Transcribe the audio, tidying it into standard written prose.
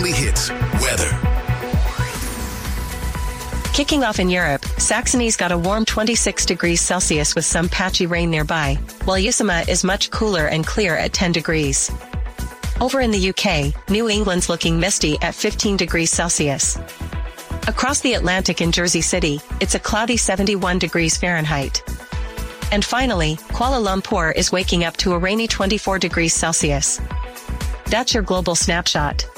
Weekly Hits. Weather. Kicking off in Europe, Saxony's got a warm 26 degrees Celsius with some patchy rain nearby, while Usama is much cooler and clear at 10 degrees. Over in the UK, New England's looking misty at 15 degrees Celsius. Across the Atlantic in Jersey City, it's a cloudy 71 degrees Fahrenheit. And finally, Kuala Lumpur is waking up to a rainy 24 degrees Celsius. That's your global snapshot.